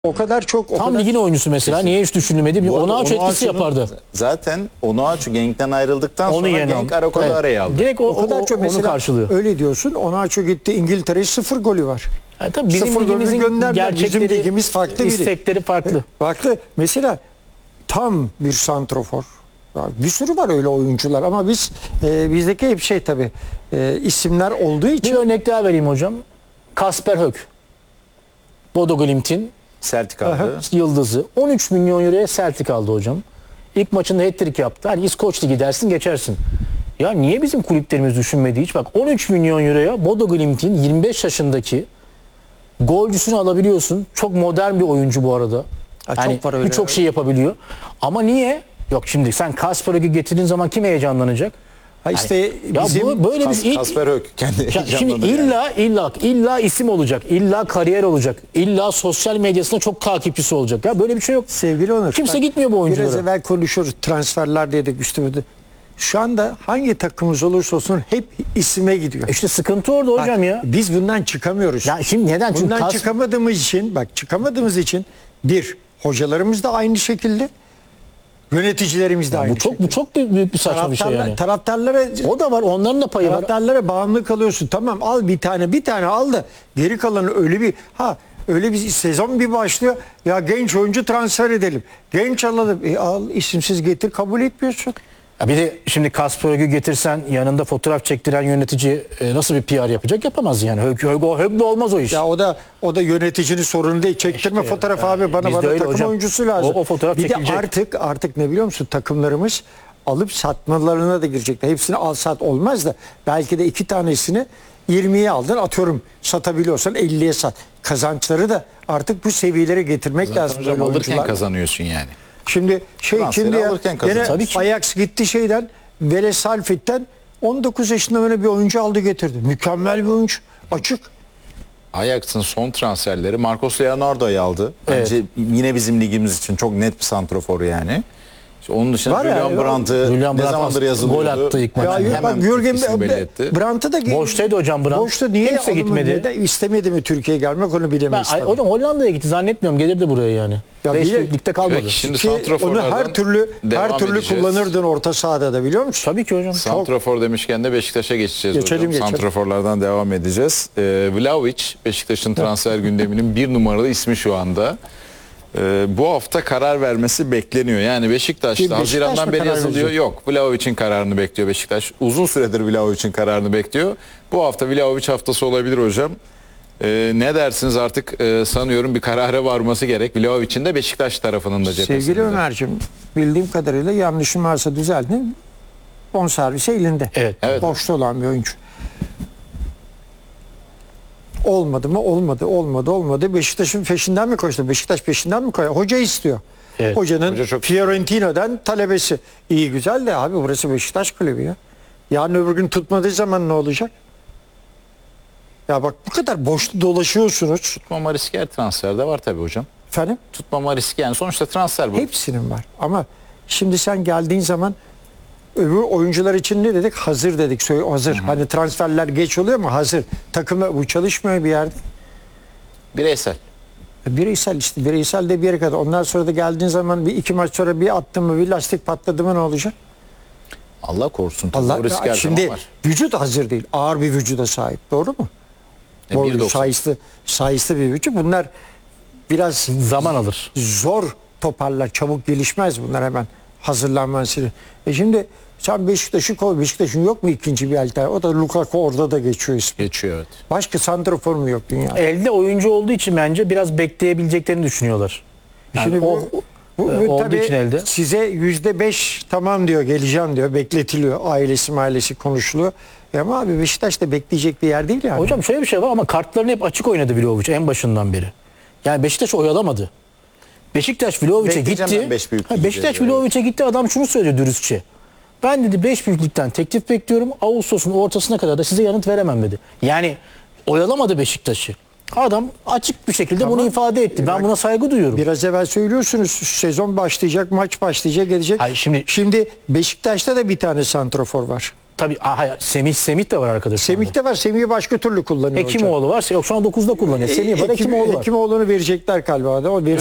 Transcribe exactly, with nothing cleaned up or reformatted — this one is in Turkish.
O kadar çok o Tam kadar... ligin oyuncusu mesela. Kesin. Niye hiç düşünülmedi? Bir Onuachu etkisi yapardı. Zaten Onuachu Genk'ten ayrıldıktan onu sonra Genk Arakol'u evet. araya aldı. Direkt o, o kadar o, çok onu karşılıyor. Öyle diyorsun. Onuachu gitti İngiltere'ye sıfır golü var. Yani tabii bizim sıfır ligimizin gerçekleri, bizim ligimiz farklı istekleri biri. farklı. Farklı. Mesela tam bir santrofor. Bir sürü var öyle oyuncular ama biz e, bizdeki hep şey tabii e, isimler olduğu için. Bir örnek daha vereyim hocam. Kasper Höck. Bodo Glimt'in Celtic aldı. Yıldızı. on üç milyon euroya Celtic aldı hocam. İlk maçında hat-trick yaptı. Hani İskoç Ligi dersin geçersin. Ya niye bizim kulüplerimiz düşünmedi hiç? Bak on üç milyon euroya Bodo Glimt'in yirmi beş yaşındaki golcüsünü alabiliyorsun. Çok modern bir oyuncu bu arada. Ha, yani birçok şey yapabiliyor. Ama niye? Yok şimdi sen Kasper Höck'ü getirdiğin zaman kim heyecanlanacak? Ha işte yani, bizim ya bu, böyle Kas, bir Kasper Höck kendi ya şimdi illa yani. illa illa isim olacak, illa kariyer olacak, illa sosyal medyasında çok takipçisi olacak. Ya böyle bir şey yok. Sevgili Onur. Kimse bak, gitmiyor bu oyunculara. Biraz evvel konuşuyoruz transferler dedik üstüne. Şu anda hangi takımımız olursa olsun hep isime gidiyor. İşte sıkıntı orada hocam bak, ya. Biz bundan çıkamıyoruz. Ya şimdi neden? Bundan Çünkü kas... çıkamadığımız için bak çıkamadığımız için bir hocalarımız da aynı şekilde. Yöneticilerimiz de ya aynı bu çok şekilde. Bu çok büyük bir saçma bir şey yani. Taraftarlara o da var, onların da payı var. Taraftarlara bağımlı kalıyorsun. Tamam al bir tane, bir tane al da geri kalanı öyle bir ha öyle bir sezon bir başlıyor. Ya genç oyuncu transfer edelim. Genç alalım. E al isimsiz getir kabul etmiyorsun. Ya bir de şimdi Kasper Höck'ü getirsen yanında fotoğraf çektiren yönetici e, nasıl bir P R yapacak? Yapamaz yani. Höck Höck'le olmaz o iş. Ya o da o da yöneticinin sorunu değil. Çektirme işte, fotoğraf abi bana bana takım hocam. oyuncusu lazım. O, o fotoğraf bir çekilecek. de artık artık ne biliyor musun? Takımlarımız alıp satmalarına da girecekler. Hepsini al sat olmaz da belki de iki tanesini yirmiye aldın atıyorum satabiliyorsan elliye sat. Kazançları da artık bu seviyelere getirmek zaten lazım. Hocam alırken kazanıyorsun yani. Şimdi şey transferi şimdi ya, gene Ajax gitti şeyden Vélez Salfit'ten on dokuz yaşında böyle bir oyuncu aldı getirdi. Mükemmel bir oyuncu. Açık. Ajax'ın son transferleri Marcos Leonardo'yu aldı. Bence evet. yine bizim ligimiz için çok net bir santrofor yani. İşte onun dışında Julian Brandt'ı ne Brandt zamandır yazılıyordu. Gol attı ilk maçta. Ya, bak Jürgen Brandt'ı da boştaydı hocam Brandt. Boşta niye kimse gitmedi? De, istemedi mi Türkiye'ye gelmek onu bilemeyiz. Ben, hocam Hollanda'ya gitti zannetmiyorum. Gelirdi buraya yani. Ya ligde kalmadı. Şimdi ki onu her türlü her türlü edeceğiz. Kullanırdın orta sahada da biliyor musun? Tabii ki hocam. Santrafor çok... demişken de Beşiktaş'a geçeceğiz geçelim, hocam. Geçelim. Santraforlardan devam edeceğiz. Ee, Vlahovic Beşiktaş'ın transfer gündeminin bir numaralı ismi şu anda. Ee, bu hafta karar vermesi bekleniyor. Yani Beşiktaş'ta Beşiktaş Haziran'dan beri yazılıyor. Verecek? Yok. Vlahovic'in kararını bekliyor Beşiktaş. Uzun süredir Vlahovic'in kararını bekliyor. Bu hafta Vlahovic haftası olabilir hocam. Ee, ne dersiniz artık e, sanıyorum bir karara varması gerek. Vlahovic'in de Beşiktaş tarafının da cephesinde. Sevgili Ömerciğim bildiğim kadarıyla yanlışım varsa düzeltin. Bonservisi elinde. Evet. evet. Boşta olan bir oyuncu. Olmadı mı? Olmadı. Olmadı. Olmadı. Beşiktaş'ın peşinden mi koştu? Beşiktaş peşinden mi koştu? Hoca istiyor. Evet. Hocanın Hoca çok... Fiorentina'dan talebesi. İyi güzel de abi burası Beşiktaş kulübü ya. Yarın öbür gün tutmadığı zaman ne olacak? Ya bak bu kadar boşta dolaşıyorsunuz. Tutmama riski her transferde var tabii hocam. Efendim? Tutmama riski yani sonuçta transfer bu. Hepsinin var. Ama şimdi sen geldiğin zaman öbür oyuncular için ne dedik? Hazır dedik. Hazır. Hı-hı. Hani transferler geç oluyor ama hazır. Takımı bu çalışmıyor bir yerde. Bireysel. Bireysel işte. Bireysel de bir yere kadar. Ondan sonra da geldiğin zaman bir iki maç sonra bir attın mı bir lastik patladı mı ne olacak? Allah korusun. Allah, ya, şimdi vücut hazır değil. Ağır bir vücuda sahip. Doğru mu? E, Doğru. Sayıslı, sayıslı bir vücut. Bunlar biraz zaman alır. Zor toparlar. Çabuk gelişmez bunlar hemen hazırlanması. E şimdi sen Beşiktaş'ı koy. Beşiktaş'ın yok mu ikinci bir alternatif? O da Lukaku orada da geçiyor ismi. Geçiyor evet. Başka santrafor mu yok dünyada? Elde oyuncu olduğu için bence biraz bekleyebileceklerini düşünüyorlar. Yani şimdi o, bu, bu, bu olduğu için elde. Size yüzde beş tamam diyor geleceğim diyor. Bekletiliyor. Ailesi ailesi konuşuluyor. Ya ama abi Beşiktaş'ta bekleyecek bir yer değil yani. Hocam şöyle bir şey var ama kartlarını hep açık oynadı Vlahovic en başından beri. Yani Beşiktaş oyalamadı. Beşiktaş Vlahovic'e gitti. Beş ha, Beşiktaş Vlahovic'e gitti adam şunu söyledi dürüstçe. Ben dedi beş büyüklükten teklif bekliyorum. Ağustos'un ortasına kadar da size yanıt veremem dedi. Yani oyalamadı Beşiktaş'ı. Adam açık bir şekilde tamam. bunu ifade etti. Ben Bak, buna saygı duyuyorum. Biraz evvel söylüyorsunuz sezon başlayacak, maç başlayacak, gelecek. Hayır, şimdi şimdi Beşiktaş'ta da bir tane santrafor var. tabii aa, hayır, Semih Semih de var arkadaşlar. Semih de var. Semih'i başka türlü kullanıyor hocam. Hekimoğlu var. Yok şu an dokuzda kullanıyor. Semih var, Hekim, Hekimoğlu var. Hekimoğlu'nu verecekler galiba. O